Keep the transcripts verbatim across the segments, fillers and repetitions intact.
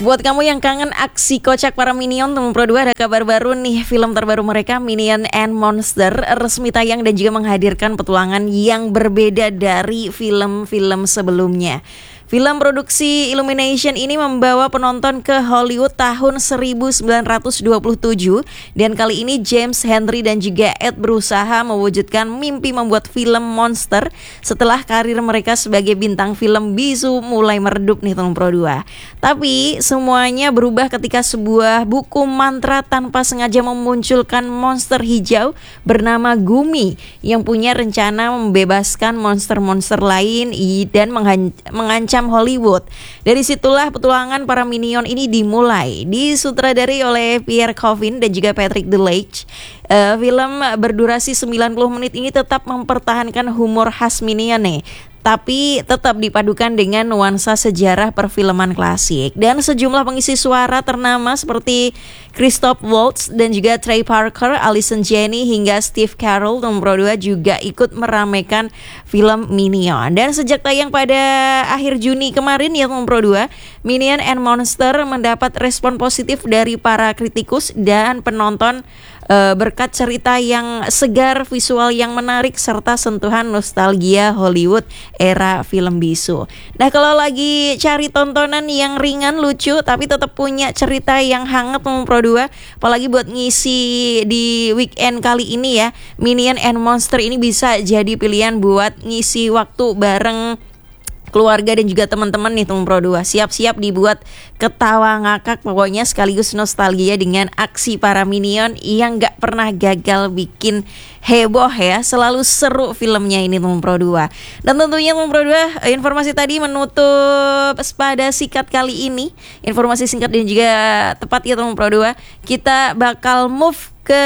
Buat kamu yang kangen aksi kocak para Minion, Teman Pro dua ada kabar baru nih. Film terbaru mereka, Minion and Monster, resmi tayang dan juga menghadirkan petualangan yang berbeda dari film-film sebelumnya. Film produksi Illumination ini membawa penonton ke Hollywood tahun seribu sembilan ratus dua puluh tujuh, dan kali ini James Henry dan juga Ed berusaha mewujudkan mimpi membuat film monster setelah karir mereka sebagai bintang film bisu mulai meredup nih Teman Pro dua. Tapi semuanya berubah ketika sebuah buku mantra tanpa sengaja memunculkan monster hijau bernama Gumi yang punya rencana membebaskan monster-monster lain dan mengancam Hollywood. Dari situlah petualangan para Minion ini dimulai. Disutradari oleh Pierre Coffin dan juga Patrick Delache. Uh, film berdurasi sembilan puluh menit ini tetap mempertahankan humor khas Minion nih, tapi tetap dipadukan dengan nuansa sejarah perfilman klasik. Dan sejumlah pengisi suara ternama seperti Christoph Waltz dan juga Trey Parker, Allison Janney hingga Steve Carell, Teman Pro dua juga ikut meramaikan film Minion. Dan sejak tayang pada akhir Juni kemarin ya Teman Pro dua, Minion and Monster mendapat respon positif dari para kritikus dan penonton uh, berkat cerita yang segar, visual yang menarik, serta sentuhan nostalgia Hollywood era film bisu. Nah, kalau lagi cari tontonan yang ringan, lucu, tapi tetap punya cerita yang hangat Teman Pro dua, apalagi buat ngisi di weekend kali ini ya, Minion and Monster ini bisa jadi pilihan buat ngisi waktu bareng keluarga dan juga teman-teman nih Teman Pro dua. Siap-siap dibuat ketawa ngakak, pokoknya sekaligus nostalgia dengan aksi para Minion yang gak pernah gagal bikin heboh ya. Selalu seru filmnya ini Teman Pro dua. Dan tentunya Teman Pro dua, informasi tadi menutup pada sikat kali ini. Informasi singkat dan juga tepat ya Teman Pro dua. Kita bakal move ke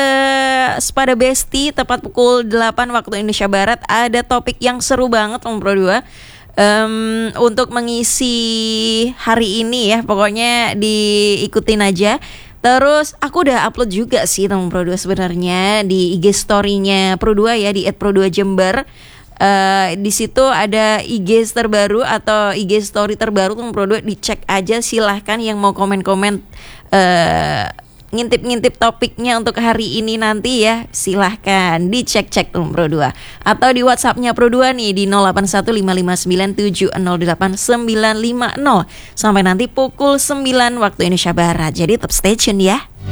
Spada Besti tepat pukul delapan waktu Indonesia Barat. Ada topik yang seru banget Teman Pro dua. Um, untuk mengisi hari ini ya, pokoknya diikutin aja. Terus aku udah upload juga sih Teman Pro dua sebenarnya di I G story-nya Pro dua ya, di et pro dua Jember. Uh, di situ ada I G terbaru atau I G story terbaru Teman Pro dua, dicek aja silahkan yang mau komen-komen uh, ngintip-ngintip topiknya untuk hari ini nanti ya, silahkan dicek-cek Teman Pro dua. Atau di WhatsAppnya Pro dua nih di nol delapan satu lima lima sembilan tujuh nol delapan sembilan lima nol sampai nanti pukul sembilan waktu Indonesia Barat. Jadi tetap stay tune ya.